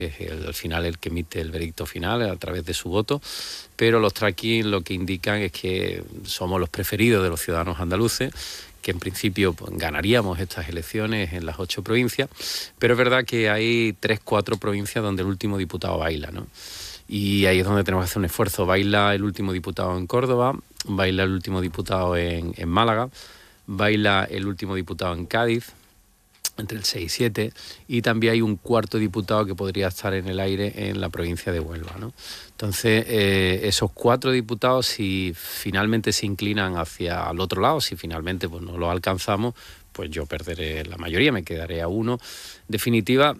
es al final el que emite el veredicto final a través de su voto, pero los tracking lo que indican es que somos los preferidos de los ciudadanos andaluces, que en principio pues, ganaríamos estas elecciones en las 8 provincias, pero es verdad que hay 3-4 provincias donde el último diputado baila, ¿no? Y ahí es donde tenemos que hacer un esfuerzo. Baila el último diputado en Córdoba, baila el último diputado en Málaga, baila el último diputado en Cádiz, entre el 6 y 7, y también hay un cuarto diputado que podría estar en el aire en la provincia de Huelva, ¿no? Entonces, esos 4 diputados, si finalmente se inclinan hacia el otro lado, si finalmente pues, no lo alcanzamos, pues yo perderé la mayoría, me quedaré a 1. En definitiva,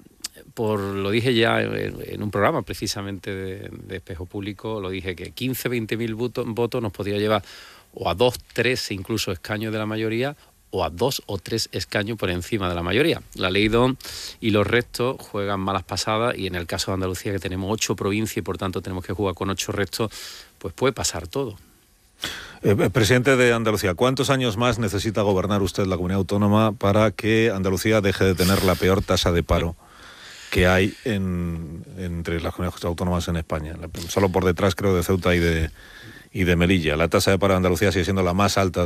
lo dije ya en un programa precisamente de Espejo Público, lo dije que 15-20 mil votos nos podría llevar o a 2, 3 incluso escaños de la mayoría, o a 2 o 3 escaños por encima de la mayoría. La ley DON y los restos juegan malas pasadas, y en el caso de Andalucía, que tenemos 8 provincias y por tanto tenemos que jugar con 8 restos, pues puede pasar todo. Presidente de Andalucía, ¿cuántos años más necesita gobernar usted la comunidad autónoma para que Andalucía deje de tener la peor tasa de paro que hay entre las comunidades autónomas en España? Solo por detrás, creo, de Ceuta y de Melilla. La tasa de paro de Andalucía sigue siendo la más alta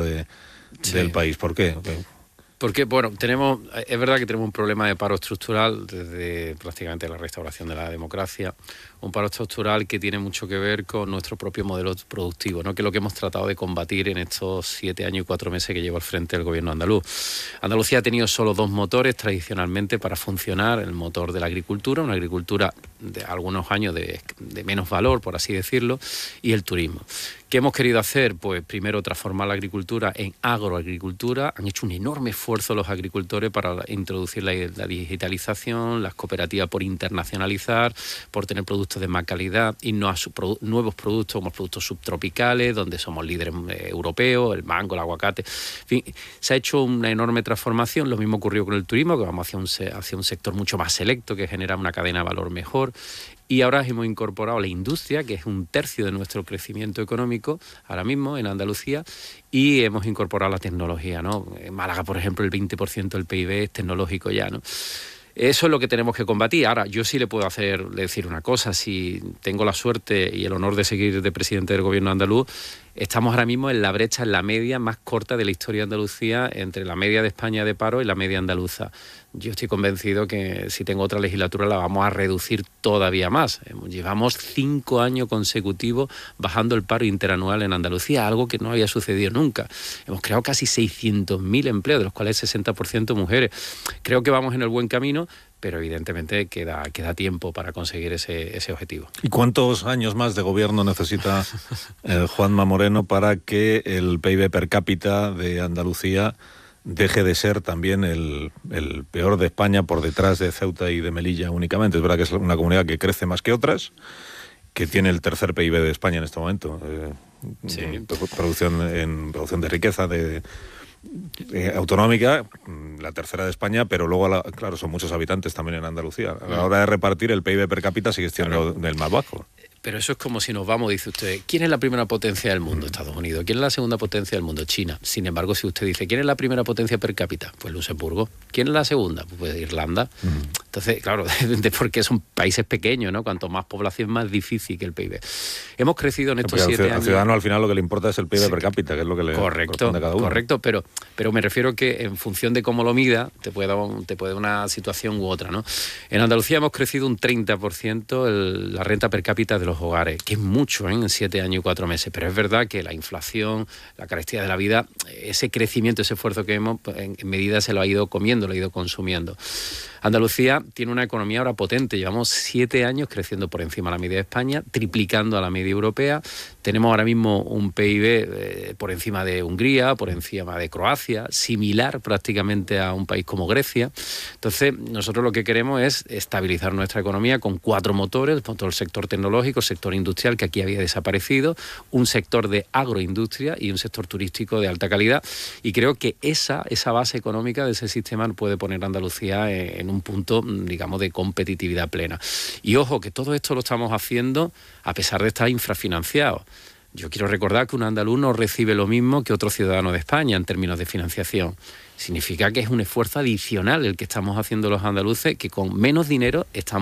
del país. ¿Por qué? Porque, bueno, es verdad que tenemos un problema de paro estructural desde prácticamente la restauración de la democracia, un paro estructural que tiene mucho que ver con nuestro propio modelo productivo, ¿no? Que es lo que hemos tratado de combatir en estos 7 años y 4 meses que llevo al frente del gobierno andaluz. Andalucía ha tenido solo 2 motores tradicionalmente para funcionar: el motor de la agricultura, una agricultura de algunos años de menos valor, por así decirlo, y el turismo. ¿Qué hemos querido hacer? Pues primero transformar la agricultura en agroagricultura. Han hecho un enorme esfuerzo los agricultores para introducir la digitalización, las cooperativas por internacionalizar, por tener productos de más calidad, irnos a nuevos productos como los productos subtropicales, donde somos líderes europeos, el mango, el aguacate. En fin, se ha hecho una enorme transformación. Lo mismo ocurrió con el turismo, que vamos hacia un sector mucho más selecto, que genera una cadena de valor mejor. Y ahora hemos incorporado la industria, que es 1/3 de nuestro crecimiento económico ahora mismo en Andalucía, y hemos incorporado la tecnología, ¿no? En Málaga, por ejemplo, el 20% del PIB es tecnológico ya, ¿no? Eso es lo que tenemos que combatir. Ahora, yo sí le puedo decir una cosa: si tengo la suerte y el honor de seguir de presidente del gobierno andaluz, estamos ahora mismo en la brecha, en la media más corta de la historia de Andalucía, entre la media de España de paro y la media andaluza. Yo estoy convencido que si tengo otra legislatura la vamos a reducir todavía más. Llevamos 5 años consecutivos bajando el paro interanual en Andalucía, algo que no había sucedido nunca. Hemos creado casi 600.000 empleos, de los cuales 60% mujeres. Creo que vamos en el buen camino, pero evidentemente queda tiempo para conseguir ese objetivo. ¿Y cuántos años más de gobierno necesita Juanma Moreno para que el PIB per cápita de Andalucía deje de ser también el peor de España, por detrás de Ceuta y de Melilla únicamente? Es verdad que es una comunidad que crece más que otras, que tiene el tercer PIB de España en este momento, sí. en producción de riqueza autonómica, la tercera de España, pero luego, claro, son muchos habitantes también en Andalucía. A la hora de repartir, el PIB per cápita sigue siendo el más bajo. Pero eso es como si nos vamos, dice usted, ¿quién es la primera potencia del mundo? Estados Unidos. ¿Quién es la segunda potencia del mundo? China. Sin embargo, si usted dice, ¿quién es la primera potencia per cápita? Pues Luxemburgo. ¿Quién es la segunda? Pues Irlanda. Entonces, claro, porque son países pequeños, ¿no? Cuanto más población, más difícil que el PIB. Hemos crecido en estos 7 años. Al ciudadano, al final, lo que le importa es el PIB per cápita, que es lo que le corresponde a cada uno. Correcto, pero me refiero que en función de cómo lo mida, te puede dar una situación u otra, ¿no? En Andalucía hemos crecido un 30% la renta per cápita de los hogares, que es mucho, en 7 años y 4 meses, pero es verdad que la inflación, la carestía de la vida, ese crecimiento, ese esfuerzo que hemos, en medida se lo ha ido comiendo, lo ha ido consumiendo. Andalucía tiene una economía ahora potente, llevamos 7 años creciendo por encima de la media de España, triplicando a la media europea. Tenemos ahora mismo un PIB por encima de Hungría, por encima de Croacia, similar prácticamente a un país como Grecia. Entonces, nosotros lo que queremos es estabilizar nuestra economía con 4 motores: todo el sector tecnológico, el sector industrial, que aquí había desaparecido, un sector de agroindustria y un sector turístico de alta calidad. Y creo que esa base económica de ese sistema puede poner a Andalucía en un punto, digamos, de competitividad plena. Y ojo, que todo esto lo estamos haciendo a pesar de estar infrafinanciados. Yo quiero recordar que un andaluz no recibe lo mismo que otro ciudadano de España en términos de financiación. Significa que es un esfuerzo adicional el que estamos haciendo los andaluces, que con menos dinero estamos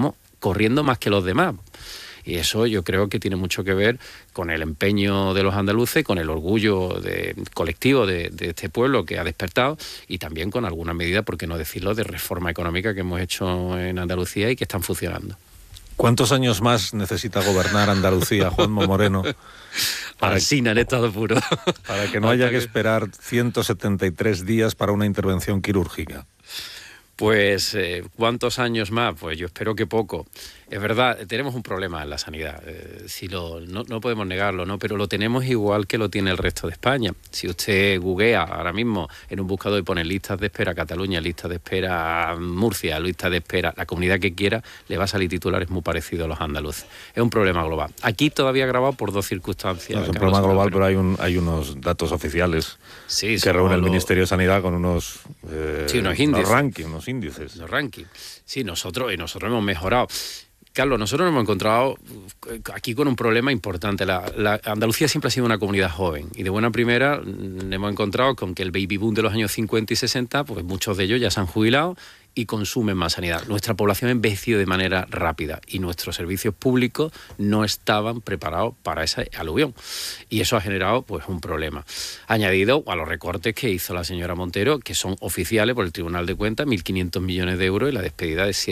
corriendo más que los demás. Y eso yo creo que tiene mucho que ver con el empeño de los andaluces, con el orgullo colectivo de este pueblo que ha despertado y también con algunas medidas, por qué no decirlo, de reforma económica que hemos hecho en Andalucía y que están funcionando. ¿Cuántos años más necesita gobernar Andalucía, Juanma Moreno? Alsina en estado puro. Para que no haya que esperar 173 días para una intervención quirúrgica. Pues, ¿cuántos años más? Pues yo espero que poco. Es verdad, tenemos un problema en la sanidad, no podemos negarlo, ¿no? Pero lo tenemos igual que lo tiene el resto de España. Si usted googlea ahora mismo en un buscador y pone listas de espera Cataluña, listas de espera Murcia, listas de espera la comunidad que quiera, le va a salir titulares muy parecidos a los andaluces. Es un problema global. Aquí todavía grabado por dos circunstancias. No, es un problema global, pero hay unos datos oficiales que reúne el Ministerio de Sanidad con unos índices. Unos índices. Los rankings. Sí, nosotros hemos mejorado. Carlos, nosotros nos hemos encontrado aquí con un problema importante. La Andalucía siempre ha sido una comunidad joven y de buena primera nos hemos encontrado con que el baby boom de los años 50 y 60, pues muchos de ellos ya se han jubilado y consumen más sanidad. Nuestra población ha envejecido de manera rápida y nuestros servicios públicos no estaban preparados para ese aluvión. Y eso ha generado pues un problema. Añadido a los recortes que hizo la señora Montero, que son oficiales por el Tribunal de Cuentas, 1.500 millones de euros y la despedida de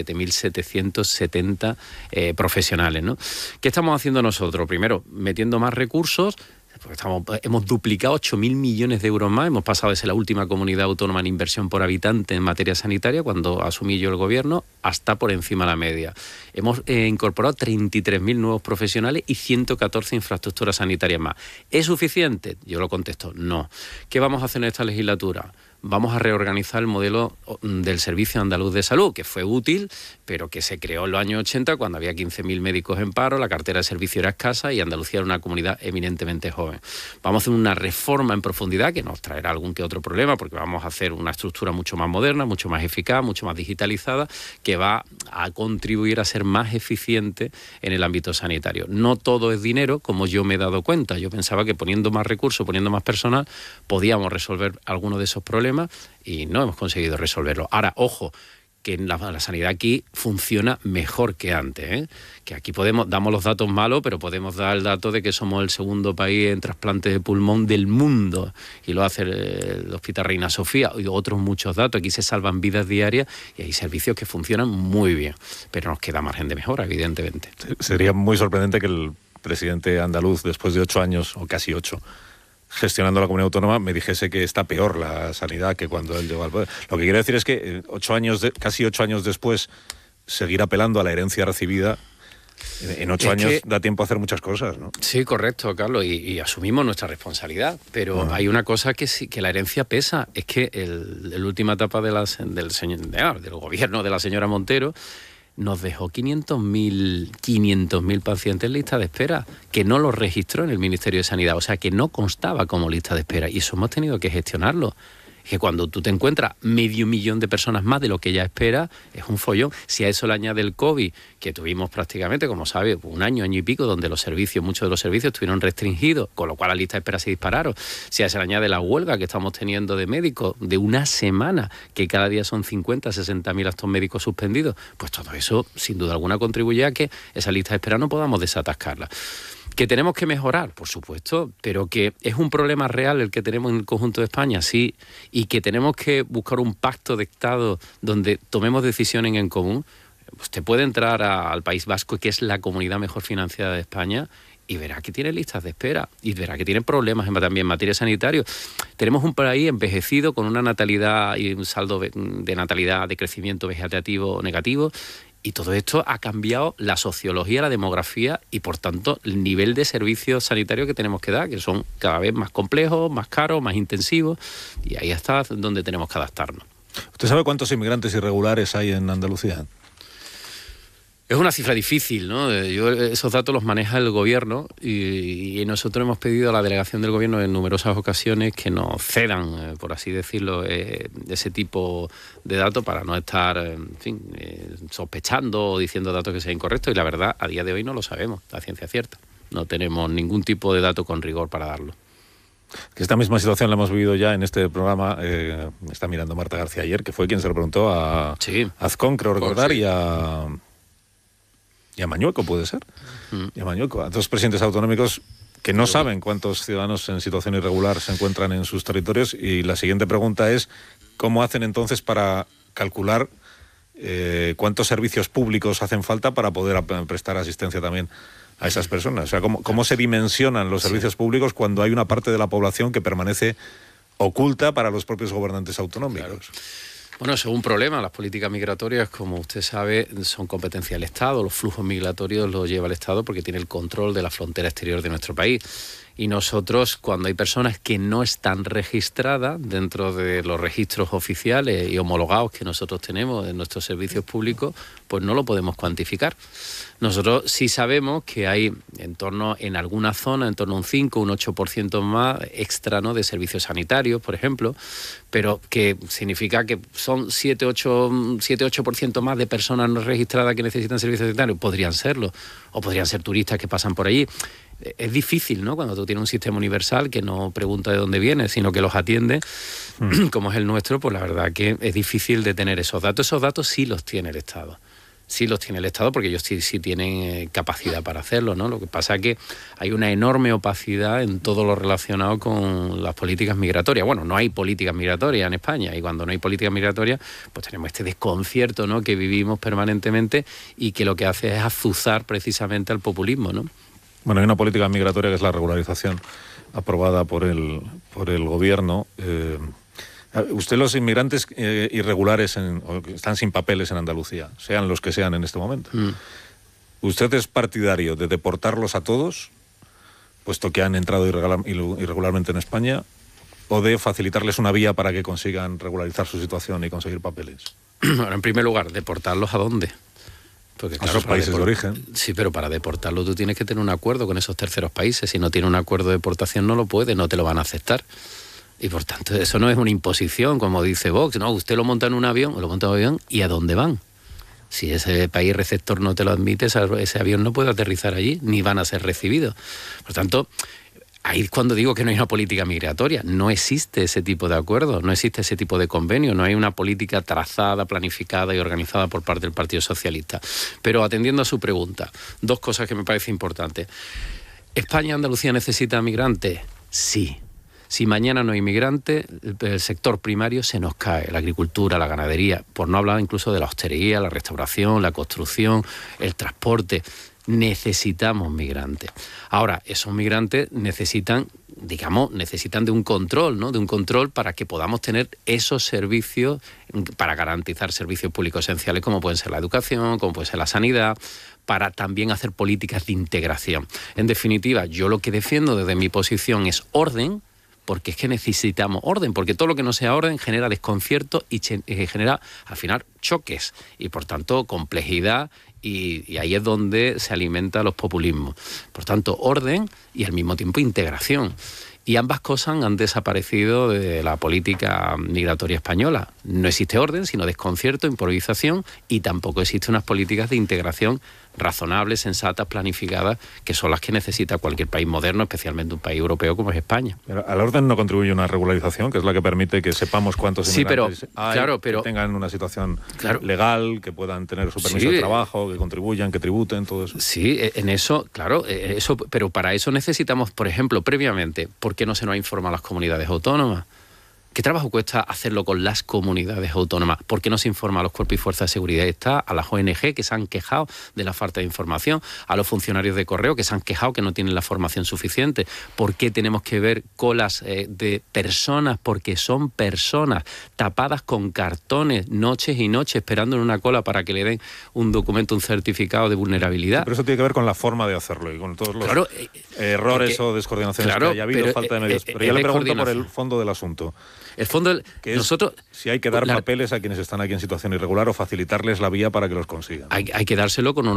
7.770 profesionales, ¿no? ¿Qué estamos haciendo nosotros? Primero, metiendo más recursos. Hemos duplicado 8.000 millones de euros más, hemos pasado de ser la última comunidad autónoma en inversión por habitante en materia sanitaria, cuando asumí yo el gobierno, hasta por encima de la media. Hemos incorporado 33.000 nuevos profesionales y 114 infraestructuras sanitarias más. ¿Es suficiente? Yo lo contesto, no. ¿Qué vamos a hacer en esta legislatura? Vamos a reorganizar el modelo del Servicio Andaluz de Salud, que fue útil, pero que se creó en los años 80 cuando había 15.000 médicos en paro, la cartera de servicio era escasa y Andalucía era una comunidad eminentemente joven. Vamos a hacer una reforma en profundidad que nos traerá algún que otro problema, porque vamos a hacer una estructura mucho más moderna, mucho más eficaz, mucho más digitalizada, que va a contribuir a ser más eficiente en el ámbito sanitario. No todo es dinero, como yo me he dado cuenta. Yo pensaba que poniendo más recursos, poniendo más personal, podíamos resolver algunos de esos problemas y no hemos conseguido resolverlo. Ahora, ojo, que la sanidad aquí funciona mejor que antes, ¿eh? Que aquí damos los datos malos, pero podemos dar el dato de que somos el segundo país en trasplantes de pulmón del mundo, y lo hace el Hospital Reina Sofía, y otros muchos datos. Aquí se salvan vidas diarias y hay servicios que funcionan muy bien, pero nos queda margen de mejora, evidentemente. Sería muy sorprendente que el presidente andaluz, después de 8 años, o casi 8, gestionando la comunidad autónoma, me dijese que está peor la sanidad que cuando él llegó al poder. Lo que quiero decir es que casi 8 años después, seguir apelando a la herencia recibida, en 8 años da tiempo a hacer muchas cosas, ¿no? Sí, correcto, Carlos, y asumimos nuestra responsabilidad, pero hay una cosa que sí, que la herencia pesa, es que la última etapa del gobierno de la señora Montero nos dejó 500.000 pacientes en lista de espera, que no los registró en el Ministerio de Sanidad, o sea, que no constaba como lista de espera, y eso hemos tenido que gestionarlo. Que cuando tú te encuentras 500.000 de personas más de lo que ya espera, es un follón. Si a eso le añade el COVID, que tuvimos prácticamente, como sabes, un año y pico, donde muchos de los servicios estuvieron restringidos, con lo cual las listas de espera se dispararon. Si a eso le añade la huelga que estamos teniendo de médicos de una semana, que cada día son 60.000 actos médicos suspendidos, pues todo eso, sin duda alguna, contribuye a que esa lista de espera no podamos desatascarla. ¿Que tenemos que mejorar? Por supuesto, pero que es un problema real el que tenemos en el conjunto de España, sí, y que tenemos que buscar un pacto de Estado donde tomemos decisiones en común. Usted puede entrar al País Vasco, que es la comunidad mejor financiada de España, y verá que tiene listas de espera, y verá que tiene problemas también en materia sanitaria. Tenemos un país envejecido con una natalidad y un saldo de natalidad, de crecimiento vegetativo negativo, y todo esto ha cambiado la sociología, la demografía y, por tanto, el nivel de servicios sanitarios que tenemos que dar, que son cada vez más complejos, más caros, más intensivos, y ahí está donde tenemos que adaptarnos. ¿Usted sabe cuántos inmigrantes irregulares hay en Andalucía? Es una cifra difícil, ¿no? Esos datos los maneja el gobierno y nosotros hemos pedido a la delegación del gobierno en numerosas ocasiones que nos cedan, por así decirlo, ese tipo de datos para no estar, en fin, sospechando o diciendo datos que sean incorrectos, y la verdad, a día de hoy no lo sabemos, a ciencia cierta. No tenemos ningún tipo de dato con rigor para darlo. Que esta misma situación la hemos vivido ya en este programa, me está mirando Marta García ayer, que fue quien se lo preguntó a Azcón, creo recordar, sí. Y a Mañueco puede ser. Y a Mañueco, a dos presidentes autonómicos que no saben cuántos ciudadanos en situación irregular se encuentran en sus territorios. Y la siguiente pregunta es, ¿cómo hacen entonces para calcular cuántos servicios públicos hacen falta para poder prestar asistencia también a esas personas? O sea, ¿cómo se dimensionan los servicios públicos cuando hay una parte de la población que permanece oculta para los propios gobernantes autonómicos? Claro. Bueno, eso es un problema. Las políticas migratorias, como usted sabe, son competencia del Estado. Los flujos migratorios los lleva el Estado porque tiene el control de la frontera exterior de nuestro país. Y nosotros, cuando hay personas que no están registradas dentro de los registros oficiales y homologados que nosotros tenemos en nuestros servicios públicos, pues no lo podemos cuantificar. Nosotros sí sabemos que hay en alguna zona, en torno a un 5, un 8% más extra, ¿no?, de servicios sanitarios, por ejemplo, pero que significa que son 7-8% más de personas no registradas que necesitan servicios sanitarios. Podrían serlo, o podrían ser turistas que pasan por allí. Es difícil, ¿no?, cuando tú tienes un sistema universal que no pregunta de dónde viene, sino que los atiende, como es el nuestro, pues la verdad que es difícil de tener esos datos. Esos datos sí los tiene el Estado. Sí los tiene el Estado porque ellos sí tienen capacidad para hacerlo, ¿no? Lo que pasa es que hay una enorme opacidad en todo lo relacionado con las políticas migratorias. Bueno, no hay políticas migratorias en España, y cuando no hay políticas migratorias, pues tenemos este desconcierto, ¿no?, que vivimos permanentemente y que lo que hace es azuzar precisamente al populismo, ¿no? Bueno, hay una política migratoria que es la regularización aprobada por el gobierno. Usted, los inmigrantes irregulares o que están sin papeles en Andalucía, sean los que sean en este momento, ¿usted es partidario de deportarlos a todos, puesto que han entrado irregularmente en España, o de facilitarles una vía para que consigan regularizar su situación y conseguir papeles? Bueno, en primer lugar, ¿deportarlos a dónde? Porque, claro, a sus países de origen. Sí, pero para deportarlo tú tienes que tener un acuerdo con esos terceros países. Si no tiene un acuerdo de deportación no te lo van a aceptar. Y por tanto eso no es una imposición, como dice Vox. No, usted lo monta en un avión, ¿y a dónde van? Si ese país receptor no te lo admite, ese avión no puede aterrizar allí, ni van a ser recibidos. Por tanto, ahí es cuando digo que no hay una política migratoria. No existe ese tipo de acuerdo, no existe ese tipo de convenio, no hay una política trazada, planificada y organizada por parte del Partido Socialista. Pero atendiendo a su pregunta, dos cosas que me parecen importantes. ¿España y Andalucía necesitan migrantes? Sí. Si mañana no hay migrantes, el sector primario se nos cae, la agricultura, la ganadería, por no hablar incluso de la hostelería, la restauración, la construcción, el transporte. Necesitamos migrantes. Ahora, esos migrantes necesitan de un control, ¿no?, de un control para que podamos tener esos servicios, para garantizar servicios públicos esenciales como pueden ser la educación, como puede ser la sanidad, para también hacer políticas de integración. En definitiva, yo lo que defiendo desde mi posición es orden, porque es que necesitamos orden, porque todo lo que no sea orden genera desconcierto y genera, al final, choques y, por tanto, complejidad, y ahí es donde se alimenta los populismos. Por tanto, orden y, al mismo tiempo, integración. Y ambas cosas han desaparecido de la política migratoria española. No existe orden, sino desconcierto, improvisación, y tampoco existen unas políticas de integración razonables, sensatas, planificadas, que son las que necesita cualquier país moderno, especialmente un país europeo como es España. Pero al orden no contribuye una regularización, que es la que permite que sepamos cuántos inmigrantes hay, que tengan una situación legal, que puedan tener su permiso de trabajo, que contribuyan, que tributen, todo eso. Sí, en eso, claro, pero para eso necesitamos, por ejemplo, previamente, ¿por qué no se nos informa a las comunidades autónomas? ¿Qué trabajo cuesta hacerlo con las comunidades autónomas? ¿Por qué no se informa a los cuerpos y fuerzas de seguridad del Estado, a las ONG que se han quejado de la falta de información, a los funcionarios de correo que se han quejado que no tienen la formación suficiente? ¿Por qué tenemos que ver colas de personas? Porque son personas tapadas con cartones noches y noches esperando en una cola para que le den un documento, un certificado de vulnerabilidad. Sí, pero eso tiene que ver con la forma de hacerlo y con todos los errores o descoordinaciones que haya habido, falta de medios. Pero yo le pregunto por el fondo del asunto. El fondo, nosotros, si hay que dar papeles a quienes están aquí en situación irregular o facilitarles la vía para que los consigan. Hay que dárselo con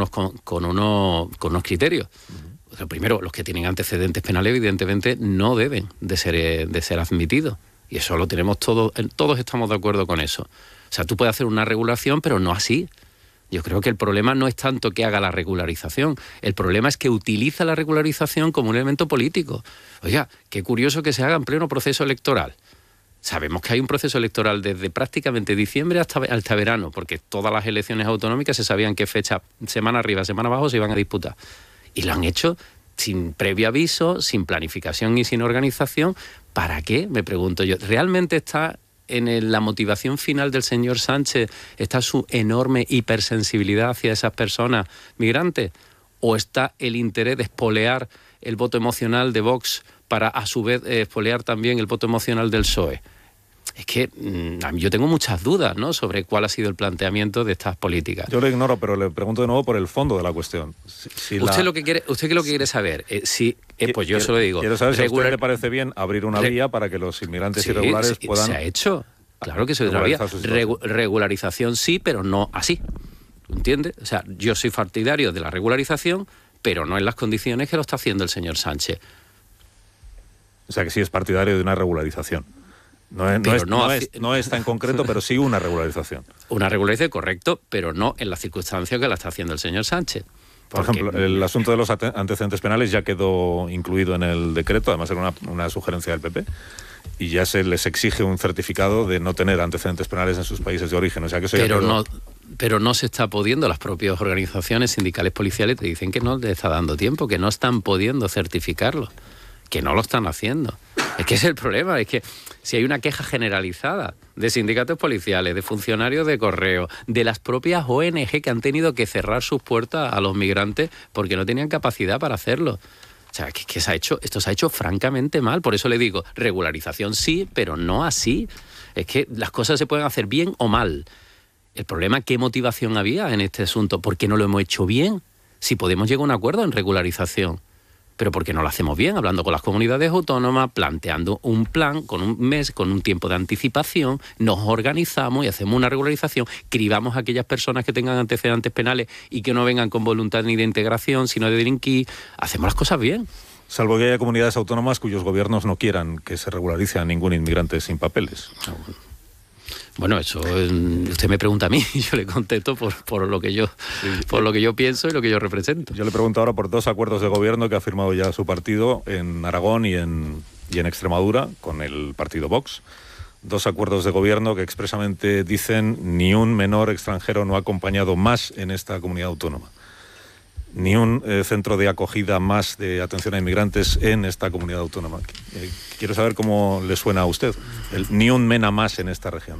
unos criterios. O sea, primero, los que tienen antecedentes penales evidentemente no deben de ser admitidos. Y eso lo tenemos todos estamos de acuerdo con eso. O sea, tú puedes hacer una regulación, pero no así. Yo creo que el problema no es tanto que haga la regularización, el problema es que utiliza la regularización como un elemento político. Oiga, qué curioso que se haga en pleno proceso electoral. Sabemos que hay un proceso electoral desde prácticamente diciembre hasta verano, porque todas las elecciones autonómicas se sabían qué fecha, semana arriba, semana abajo, se iban a disputar. Y lo han hecho sin previo aviso, sin planificación y sin organización. ¿Para qué? Me pregunto yo. ¿Realmente está en la motivación final del señor Sánchez, está su enorme hipersensibilidad hacia esas personas migrantes? ¿O está el interés de espolear el voto emocional de Vox para, a su vez, espolear también el voto emocional del PSOE? Es que yo tengo muchas dudas, ¿no?, sobre cuál ha sido el planteamiento de estas políticas. Yo lo ignoro, pero le pregunto de nuevo por el fondo de la cuestión. ¿Usted lo que quiere saber? Pues yo se lo digo. Quiero saber si a usted le parece bien abrir una vía para que los inmigrantes irregulares puedan... Se ha hecho. Claro que se ha hecho. Regularización sí, pero no así. ¿Entiendes? O sea, yo soy partidario de la regularización, pero no en las condiciones que lo está haciendo el señor Sánchez. O sea, que sí es partidario de una regularización. No esta en concreto, pero sí una regularización. Una regularización, correcto, pero no en las circunstancias que la está haciendo el señor Sánchez. Por ejemplo, el asunto de los antecedentes penales ya quedó incluido en el decreto, además era una sugerencia del PP, y ya se les exige un certificado de no tener antecedentes penales en sus países de origen. O sea que eso pero no se está pudiendo. Las propias organizaciones sindicales policiales te dicen que no les está dando tiempo, que no están pudiendo certificarlo, que no lo están haciendo. Es que ese es el problema, es que si hay una queja generalizada de sindicatos policiales, de funcionarios de correo, de las propias ONG que han tenido que cerrar sus puertas a los migrantes porque no tenían capacidad para hacerlo. O sea, que esto se ha hecho francamente mal. Por eso le digo, regularización sí, pero no así. Es que las cosas se pueden hacer bien o mal. El problema, ¿qué motivación había en este asunto? ¿Por qué no lo hemos hecho bien? Si podemos llegar a un acuerdo en regularización. Pero ¿por qué no lo hacemos bien? Hablando con las comunidades autónomas, planteando un plan con un mes, con un tiempo de anticipación, nos organizamos y hacemos una regularización, cribamos a aquellas personas que tengan antecedentes penales y que no vengan con voluntad ni de integración, sino de delinquir. Hacemos las cosas bien. Salvo que haya comunidades autónomas cuyos gobiernos no quieran que se regularice a ningún inmigrante sin papeles. Bueno, eso usted me pregunta a mí y yo le contesto por lo que yo pienso y lo que yo represento. Yo le pregunto ahora por 2 acuerdos de gobierno que ha firmado ya su partido en Aragón y en Extremadura con el partido Vox. 2 acuerdos de gobierno que expresamente dicen ni un menor extranjero no acompañado más en esta comunidad autónoma. Ni un centro de acogida más de atención a inmigrantes en esta comunidad autónoma. Quiero saber cómo le suena a usted. Ni un MENA más en esta región.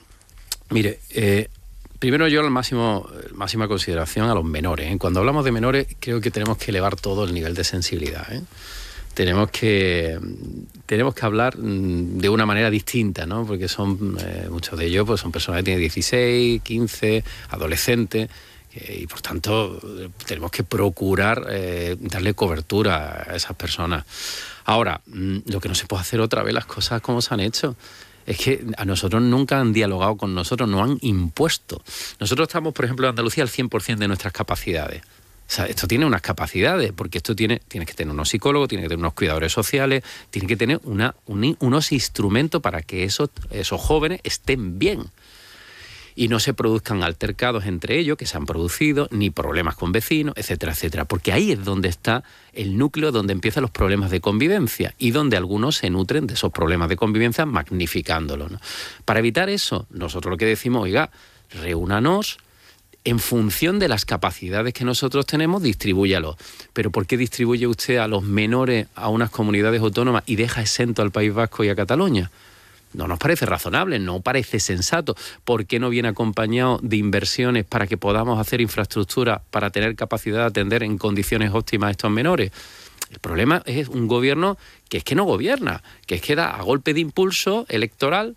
Mire, primero yo máxima consideración a los menores. Cuando hablamos de menores creo que tenemos que elevar todo el nivel de sensibilidad. Tenemos que hablar de una manera distinta, ¿no? Porque son muchos de ellos pues son personas que tienen 16, 15, adolescentes, y por tanto tenemos que procurar darle cobertura a esas personas. Ahora, lo que no se puede hacer otra vez las cosas como se han hecho. Es que a nosotros nunca han dialogado con nosotros, nos han impuesto. Nosotros estamos, por ejemplo, en Andalucía al 100% de nuestras capacidades. O sea, esto tiene unas capacidades, porque esto tiene que tener unos psicólogos, tiene que tener unos cuidadores sociales, tiene que tener unos instrumentos para que esos jóvenes estén bien. Y no se produzcan altercados entre ellos, que se han producido, ni problemas con vecinos, etcétera, etcétera. Porque ahí es donde está el núcleo, donde empiezan los problemas de convivencia y donde algunos se nutren de esos problemas de convivencia magnificándolos, ¿no? Para evitar eso, nosotros lo que decimos, oiga, reúnanos, en función de las capacidades que nosotros tenemos, distribúyalo. Pero ¿por qué distribuye usted a los menores a unas comunidades autónomas y deja exento al País Vasco y a Cataluña? No nos parece razonable, no parece sensato. ¿Por qué no viene acompañado de inversiones para que podamos hacer infraestructura para tener capacidad de atender en condiciones óptimas a estos menores? El problema es un gobierno que es que no gobierna, que es que da a golpe de impulso electoral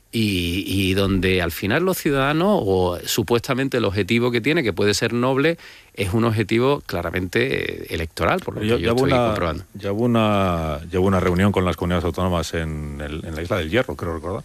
y donde al final los ciudadanos, o supuestamente el objetivo que tiene, que puede ser noble, es un objetivo claramente electoral, por lo que yo estoy comprobando. Ya hubo una reunión con las comunidades autónomas en la Isla del Hierro, creo recordar.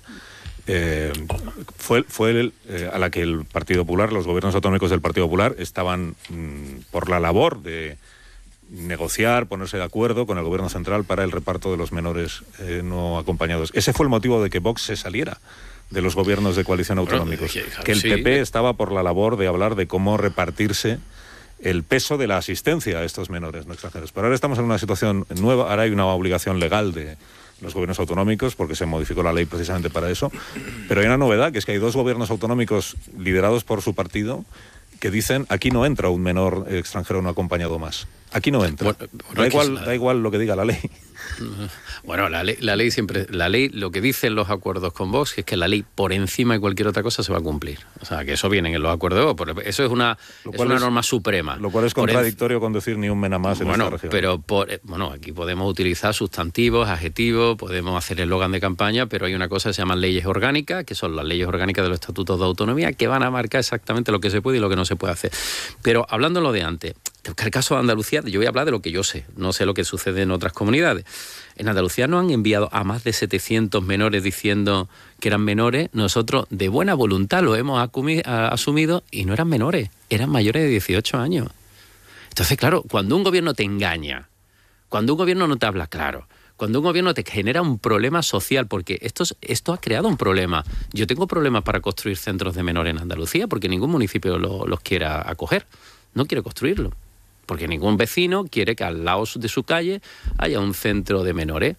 Fue a la que el Partido Popular, los gobiernos autonómicos del Partido Popular, estaban por la labor de negociar, ponerse de acuerdo con el gobierno central para el reparto de los menores no acompañados. Ese fue el motivo de que Vox se saliera de los gobiernos de coalición autonómicos. Que el PP estaba por la labor de hablar de cómo repartirse el peso de la asistencia a estos menores no extranjeros. Pero ahora estamos en una situación nueva, ahora hay una obligación legal de los gobiernos autonómicos, porque se modificó la ley precisamente para eso. Pero hay una novedad, que es que hay 2 gobiernos autonómicos liderados por su partido que dicen, aquí no entra un menor extranjero no acompañado más. Aquí no entra. Da igual lo que diga la ley. Bueno, la ley siempre, lo que dicen los acuerdos con Vox es que la ley por encima de cualquier otra cosa se va a cumplir. O sea, que eso viene en los acuerdos de Vox. Eso es una norma suprema. Lo cual es contradictorio con decir ni un mena más en esta región. Pero aquí podemos utilizar sustantivos, adjetivos, podemos hacer eslogan de campaña, pero hay una cosa que se llaman leyes orgánicas, que son las leyes orgánicas de los estatutos de autonomía, que van a marcar exactamente lo que se puede y lo que no se puede hacer. Pero hablando de lo de antes, el caso de Andalucía, yo voy a hablar de lo que yo sé, no sé lo que sucede en otras comunidades. En Andalucía nos han enviado a más de 700 menores diciendo que eran menores. Nosotros, de buena voluntad, lo hemos asumido y no eran menores, eran mayores de 18 años. Entonces, claro, cuando un gobierno te engaña, cuando un gobierno no te habla claro, cuando un gobierno te genera un problema social, porque esto ha creado un problema. Yo tengo problemas para construir centros de menores en Andalucía porque ningún municipio los quiera acoger, no quiere construirlo. Porque ningún vecino quiere que al lado de su calle haya un centro de menores.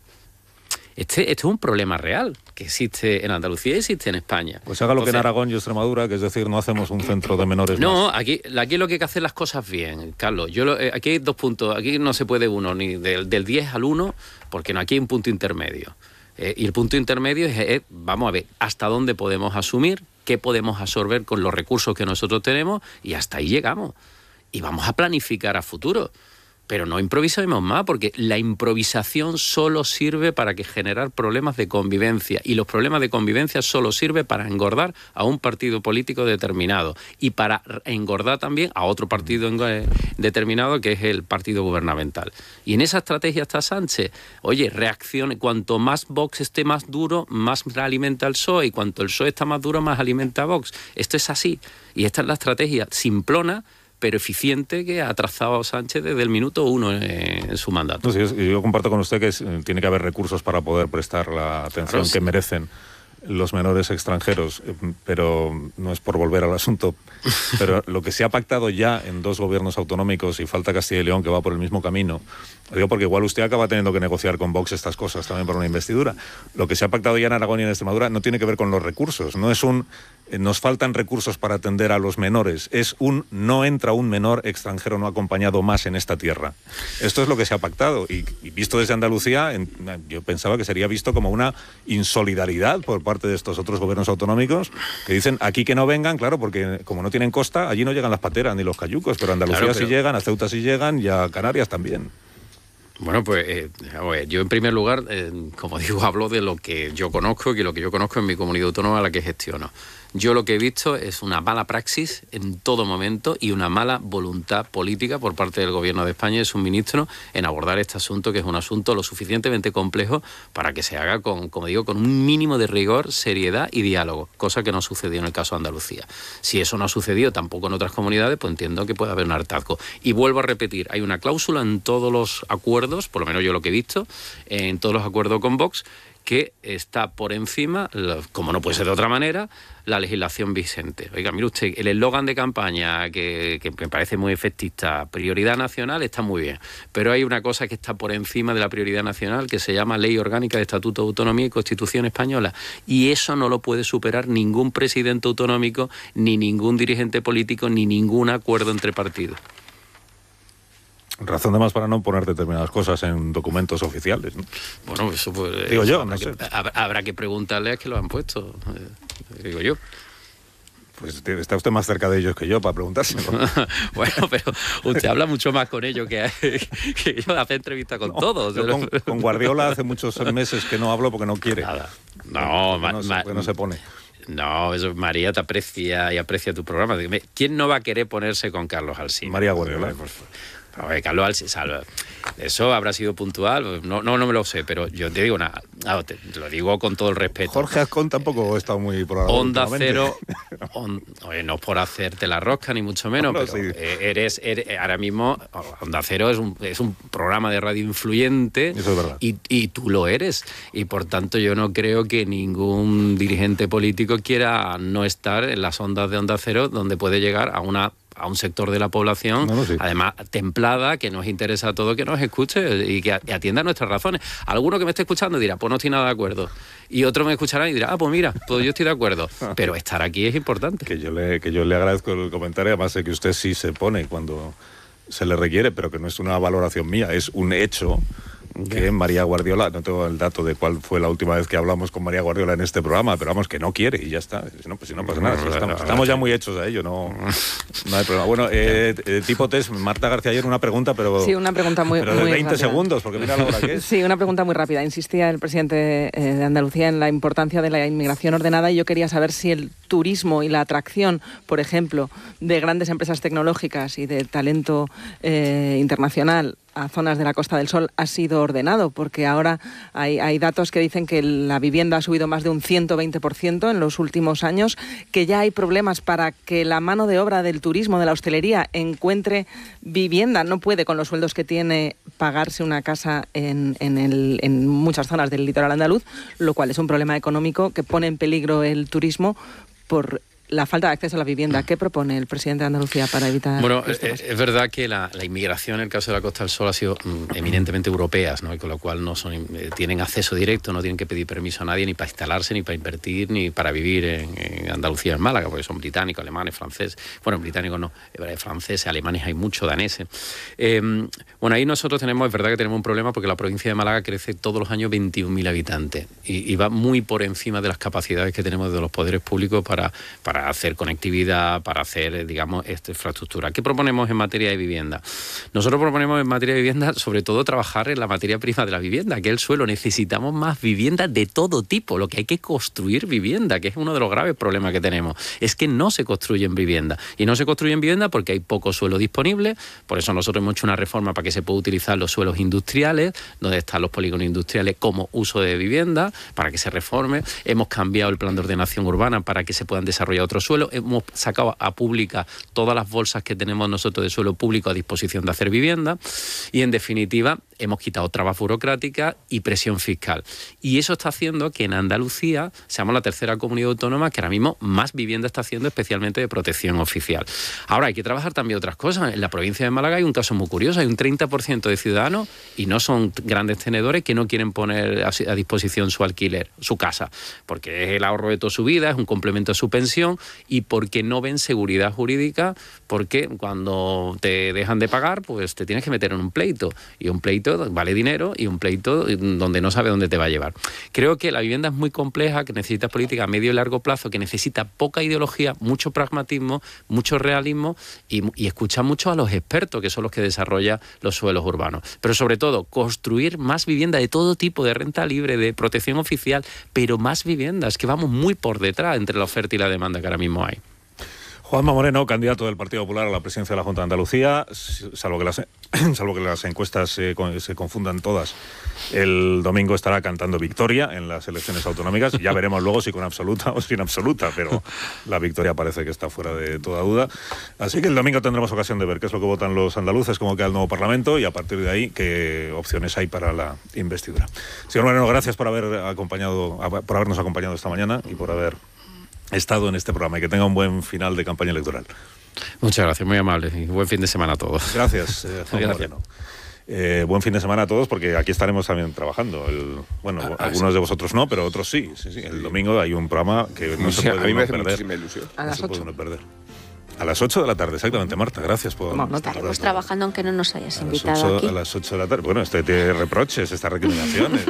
Este es un problema real que existe en Andalucía y existe en España. Pues haga lo que en Aragón y Extremadura, que es decir, no hacemos un centro de menores No, más. aquí lo que hay que hacer las cosas bien, Carlos. Aquí hay 2 puntos. Aquí no se puede uno, ni del 10 al 1, porque aquí hay un punto intermedio. Y el punto intermedio es, vamos a ver, hasta dónde podemos asumir, qué podemos absorber con los recursos que nosotros tenemos, y hasta ahí llegamos. Y vamos a planificar a futuro. Pero no improvisemos más, porque la improvisación solo sirve para generar problemas de convivencia. Y los problemas de convivencia solo sirven para engordar a un partido político determinado. Y para engordar también a otro partido determinado, que es el partido gubernamental. Y en esa estrategia está Sánchez. Oye, reaccione. Cuanto más Vox esté más duro, más alimenta el PSOE. Y cuanto el PSOE está más duro, más alimenta a Vox. Esto es así. Y esta es la estrategia simplona, pero eficiente, que ha trazado Sánchez desde el minuto 1 en su mandato. No, sí, yo comparto con usted que tiene que haber recursos para poder prestar la atención que merecen los menores extranjeros, pero no es por volver al asunto, pero lo que se ha pactado ya en 2 gobiernos autonómicos, y falta Castilla y León, que va por el mismo camino, lo digo porque igual usted acaba teniendo que negociar con Vox estas cosas también por una investidura. Lo que se ha pactado ya en Aragón y en Extremadura no tiene que ver con los recursos, no es nos faltan recursos para atender a los menores, es no entra un menor extranjero no acompañado más en esta tierra. Esto es lo que se ha pactado, y visto desde Andalucía, yo pensaba que sería visto como una insolidaridad por parte de estos otros gobiernos autonómicos que dicen aquí que no vengan, claro, porque como no tienen costa, allí no llegan las pateras ni los cayucos, pero a Andalucía sí llegan, a Ceuta sí llegan y a Canarias también. Bueno, pues yo en primer lugar, como digo, hablo de lo que yo conozco, y lo que yo conozco en mi comunidad autónoma a la que gestiono. Yo lo que he visto es una mala praxis en todo momento y una mala voluntad política por parte del Gobierno de España y de sus ministros en abordar este asunto, que es un asunto lo suficientemente complejo para que se haga como digo, con un mínimo de rigor, seriedad y diálogo, cosa que no sucedió en el caso de Andalucía. Si eso no ha sucedido tampoco en otras comunidades, pues entiendo que puede haber un hartazgo. Y vuelvo a repetir, hay una cláusula en todos los acuerdos, por lo menos yo lo que he visto, en todos los acuerdos con Vox, que está por encima, como no puede ser de otra manera, la legislación vigente. Oiga, mire usted, el eslogan de campaña que me parece muy efectista, prioridad nacional, está muy bien, pero hay una cosa que está por encima de la prioridad nacional, que se llama Ley Orgánica de Estatuto de Autonomía y Constitución Española, y eso no lo puede superar ningún presidente autonómico, ni ningún dirigente político, ni ningún acuerdo entre partidos. Razón de más para no poner determinadas cosas en documentos oficiales, ¿no? Bueno, eso pues... Digo yo, no sé. Habrá que preguntarle a que lo han puesto, digo yo. Pues está usted más cerca de ellos que yo para preguntárselo. Bueno, pero usted habla mucho más con ellos que yo, hace entrevista con todos. Con Guardiola hace muchos meses que no hablo porque no quiere. Nada. No, porque no se pone. No, eso María te aprecia y aprecia tu programa. ¿Quién no va a querer ponerse con Carlos Alsina? María Guardiola. A ver, Carlos Alsina, eso habrá sido puntual, no me lo sé, pero yo te digo te lo digo con todo el respeto. Jorge Azcón tampoco está muy por ahora. Onda Cero, no es por hacerte la rosca ni mucho menos, pero sí. eres ahora mismo Onda Cero es un programa de radio influyente. Eso es verdad. Y tú lo eres, y por tanto yo no creo que ningún dirigente político quiera no estar en las ondas de Onda Cero, donde puede llegar a una a un sector de la población, además templada, que nos interesa a todo que nos escuche y que atienda nuestras razones. Alguno que me esté escuchando dirá, pues no estoy nada de acuerdo. Y otro me escuchará y dirá, pues mira, pues yo estoy de acuerdo. Pero estar aquí es importante. Que yo le agradezco el comentario, además de que usted sí se pone cuando se le requiere, pero que no es una valoración mía, es un hecho que María Guardiola, no tengo el dato de cuál fue la última vez que hablamos con María Guardiola en este programa, pero vamos, que no quiere y ya está. Si no pasa nada, estamos ya muy hechos a ello, no hay problema. Bueno, tipo test, Marta García, ayer una pregunta, pero... Sí, una pregunta muy pero de 20 rápida. Segundos, porque mira la hora que es. Sí, una pregunta muy rápida. Insistía el presidente de Andalucía en la importancia de la inmigración ordenada y yo quería saber si el turismo y la atracción, por ejemplo, de grandes empresas tecnológicas y de talento internacional a zonas de la Costa del Sol ha sido ordenado, porque ahora hay datos que dicen que la vivienda ha subido más de un 120% en los últimos años, que ya hay problemas para que la mano de obra del turismo, de la hostelería, encuentre vivienda. No puede, con los sueldos que tiene, pagarse una casa en muchas zonas del litoral andaluz, lo cual es un problema económico que pone en peligro el turismo por la falta de acceso a la vivienda. ¿Qué propone el presidente de Andalucía para evitar? Bueno, es verdad que la inmigración en el caso de la Costa del Sol ha sido eminentemente europeas, ¿no? Y con lo cual no tienen acceso directo, no tienen que pedir permiso a nadie ni para instalarse, ni para invertir, ni para vivir en Andalucía, en Málaga, porque son británicos, alemanes, franceses. Bueno, británicos no, franceses, alemanes hay mucho, daneses. Bueno, ahí nosotros es verdad que tenemos un problema porque la provincia de Málaga crece todos los años 21.000 habitantes y va muy por encima de las capacidades que tenemos de los poderes públicos para hacer conectividad, para hacer, digamos, esta infraestructura. ¿Qué proponemos en materia de vivienda? Nosotros proponemos en materia de vivienda, sobre todo, trabajar en la materia prima de la vivienda, que es el suelo. Necesitamos más vivienda de todo tipo. Lo que hay que construir vivienda, que es uno de los graves problemas que tenemos. Es que no se construyen vivienda. Y no se construyen vivienda porque hay poco suelo disponible. Por eso nosotros hemos hecho una reforma para que se pueda utilizar los suelos industriales, donde están los polígonos industriales como uso de vivienda, para que se reforme. Hemos cambiado el plan de ordenación urbana para que se puedan desarrollar otros suelo, hemos sacado a pública todas las bolsas que tenemos nosotros de suelo público a disposición de hacer vivienda y, en definitiva, hemos quitado trabas burocráticas y presión fiscal. Y eso está haciendo que en Andalucía seamos la tercera comunidad autónoma que ahora mismo más vivienda está haciendo, especialmente de protección oficial. Ahora, hay que trabajar también otras cosas. En la provincia de Málaga hay un caso muy curioso. Hay un 30% de ciudadanos, y no son grandes tenedores, que no quieren poner a disposición su alquiler, su casa, porque es el ahorro de toda su vida, es un complemento a su pensión, y porque no ven seguridad jurídica, porque cuando te dejan de pagar, pues te tienes que meter en un pleito, y un pleito vale dinero, y un pleito donde no sabe dónde te va a llevar. Creo que la vivienda es muy compleja, que necesita política a medio y largo plazo, que necesita poca ideología, mucho pragmatismo, mucho realismo y escuchar mucho a los expertos, que son los que desarrollan los suelos urbanos. Pero sobre todo, construir más vivienda de todo tipo, de renta libre, de protección oficial, pero más viviendas, que vamos muy por detrás entre la oferta y la demanda que ahora mismo hay. Juanma Moreno, candidato del Partido Popular a la presidencia de la Junta de Andalucía, salvo que las encuestas se confundan todas, el domingo estará cantando victoria en las elecciones autonómicas. Ya veremos luego si con absoluta o sin absoluta, pero la victoria parece que está fuera de toda duda. Así que el domingo tendremos ocasión de ver qué es lo que votan los andaluces, cómo queda el nuevo Parlamento y a partir de ahí qué opciones hay para la investidura. Señor Moreno, gracias por habernos acompañado esta mañana y por haber estado en este programa y que tenga un buen final de campaña electoral. Muchas gracias, muy amable y buen fin de semana a todos. Gracias, Juan Moreno. Buen fin de semana a todos porque aquí estaremos también trabajando. Algunos de vosotros no, pero otros sí. El domingo hay un programa que no se puede perder. A las 8. A las 8 de la tarde, exactamente, Marta. Gracias por... No estaremos trabajando aunque no nos hayas invitado aquí. A las 8 de la tarde. Bueno, te reproches, estas recriminaciones.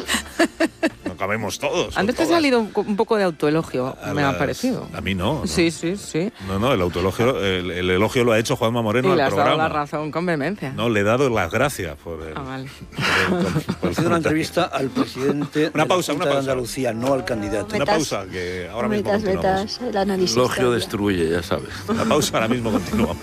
No cabemos todos. Antes te ha salido un poco de autoelogio, me ha parecido. A mí no. Sí. No, el autoelogio, el elogio lo ha hecho Juanma Moreno al programa. Y le has dado la razón con vehemencia. No, le he dado las gracias por el... vale. Ha sido una entrevista al presidente de Andalucía, no al candidato. Una pausa, que ahora mismo continuamos. El análisis. El elogio destruye, ya sabes. Una pausa, ahora mismo continuamos.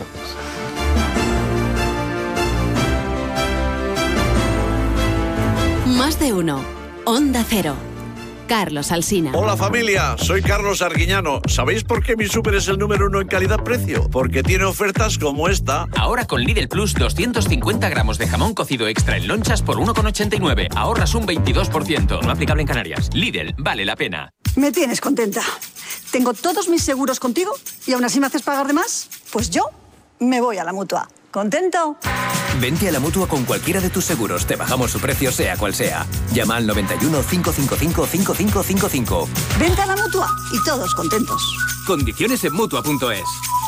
Más de uno. Onda Cero. Carlos Alsina. Hola familia, soy Carlos Arguiñano. ¿Sabéis por qué mi súper es el número 1 en calidad-precio? Porque tiene ofertas como esta. Ahora con Lidl Plus 250 gramos de jamón cocido extra en lonchas por 1,89. Ahorras un 22%. No aplicable en Canarias. Lidl, vale la pena. Me tienes contenta. Tengo todos mis seguros contigo y aún así me haces pagar de más. Pues yo me voy a la Mutua. ¿Contento? Vente a la Mutua con cualquiera de tus seguros. Te bajamos su precio, sea cual sea. Llama al 91 555 5555. Vente a la Mutua y todos contentos. Condiciones en Mutua.es.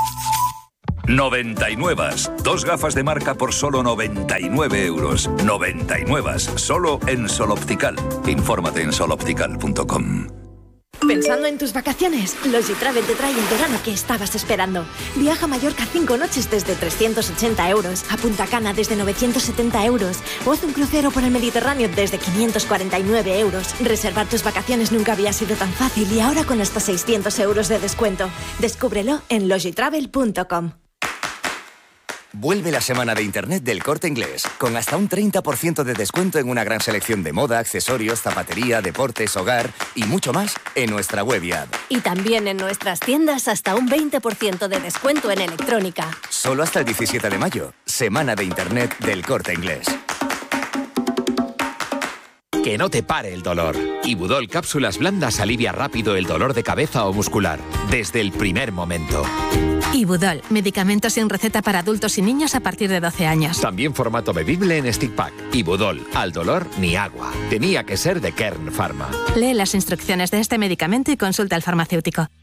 99. 2 gafas de marca por solo 99 euros. 99. Solo en Sol Optical. Infórmate en soloptical.com. Pensando en tus vacaciones, Logitravel te trae el verano que estabas esperando. Viaja a Mallorca 5 noches desde 380 euros, a Punta Cana desde 970 euros, o haz un crucero por el Mediterráneo desde 549 euros. Reservar tus vacaciones nunca había sido tan fácil y ahora con hasta 600 euros de descuento. Descúbrelo en logitravel.com. Vuelve la semana de Internet del Corte Inglés, con hasta un 30% de descuento en una gran selección de moda, accesorios, zapatería, deportes, hogar y mucho más en nuestra web y app. Y también en nuestras tiendas hasta un 20% de descuento en electrónica. Solo hasta el 17 de mayo, semana de Internet del Corte Inglés. Que no te pare el dolor. Ibudol Cápsulas Blandas alivia rápido el dolor de cabeza o muscular, desde el primer momento. Ibudol, medicamento sin receta para adultos y niños a partir de 12 años. También formato bebible en stick pack. Ibudol, al dolor ni agua. Tenía que ser de Kern Pharma. Lee las instrucciones de este medicamento y consulta al farmacéutico.